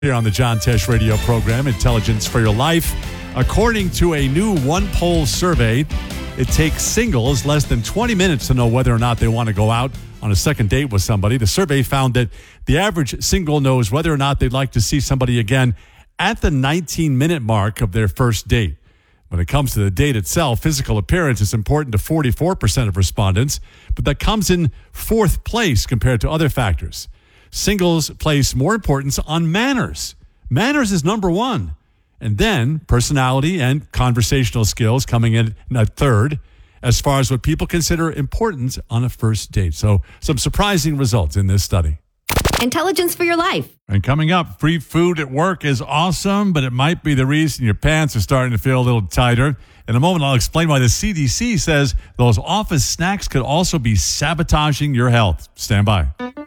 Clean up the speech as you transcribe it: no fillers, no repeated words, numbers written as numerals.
Here on the John Tesh radio program, Intelligence for Your Life. According to a new one-poll survey, it takes singles less than 20 minutes to know whether or not they want to go out on a second date with somebody. The survey found that the average single knows whether or not they'd like to see somebody again at the 19-minute mark of their first date. When it comes to the date itself, physical appearance is important to 44% of respondents, but that comes in fourth place compared to other factors. Singles place more importance on manners. Manners is number one. And then personality and conversational skills coming in at third as far as what people consider important on a first date. So some surprising results in this study. Intelligence for Your Life. And coming up, free food at work is awesome, but it might be the reason your pants are starting to feel a little tighter. In a moment, I'll explain why the CDC says those office snacks could also be sabotaging your health. Stand by.